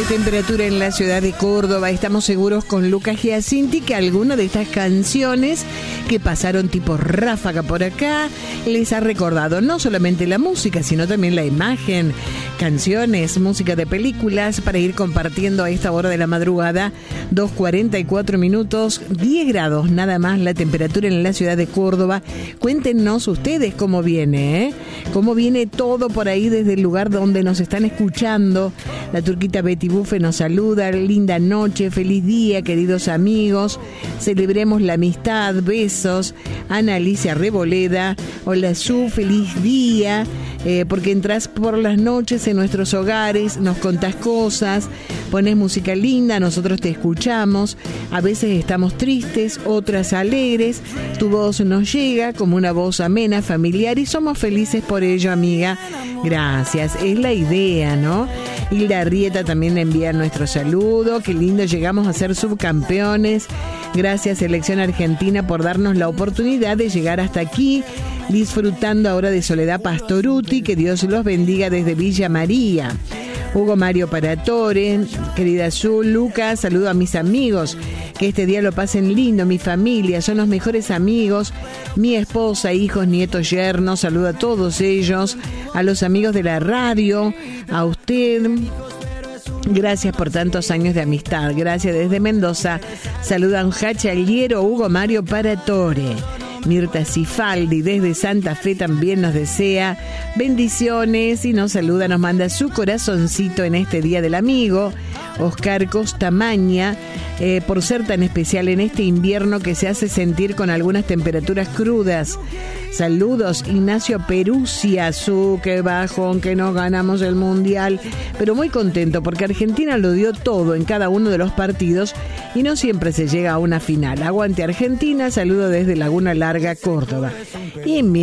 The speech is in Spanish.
temperatura en la ciudad de Córdoba. Estamos seguros con Lucas Giacinti que alguna de estas canciones que pasaron tipo ráfaga por acá les ha recordado no solamente la música, sino también la imagen, canciones, música de películas para ir compartiendo a esta hora de la madrugada. 2:44 minutos, 10 grados nada más la temperatura en la ciudad de Córdoba. Cuéntenos ustedes cómo viene, cómo viene todo por ahí desde el lugar donde nos están escuchando. La turquita Betty Buffe nos saluda, linda noche, feliz día, queridos amigos, celebremos la amistad, besos. Ana Alicia Reboleda, hola Su, feliz día, porque entras por las noches en nuestros hogares, nos contás cosas, pones música linda, nosotros te escuchamos, a veces estamos tristes, otras alegres, tu voz nos llega como una voz amena, familiar, y somos felices por ello, amiga. Gracias, es la idea, ¿no? Hilda Arrieta también envía nuestro saludo, qué lindo, llegamos a ser subcampeones. Gracias, Selección Argentina, por darnos la oportunidad de llegar hasta aquí, disfrutando ahora de Soledad Pastoruti, que Dios los bendiga desde Villa María. Hugo Mario Paratore, querida Azul, Lucas, saludo a mis amigos, que este día lo pasen lindo, mi familia, son los mejores amigos, mi esposa, hijos, nietos, yernos, saludo a todos ellos, a los amigos de la radio, a usted. Gracias por tantos años de amistad. Gracias desde Mendoza. Saludan Hacha Aliero, Hugo Mario Paratore. Mirta Cifaldi desde Santa Fe también nos desea bendiciones y nos saluda, nos manda su corazoncito en este Día del Amigo. Oscar Costamaña, por ser tan especial en este invierno que se hace sentir con algunas temperaturas crudas. Saludos, Ignacio Perusia, que bajón que no ganamos el Mundial, pero muy contento porque Argentina lo dio todo en cada uno de los partidos y no siempre se llega a una final. Aguante Argentina, saludo desde Laguna Larga, Córdoba. Y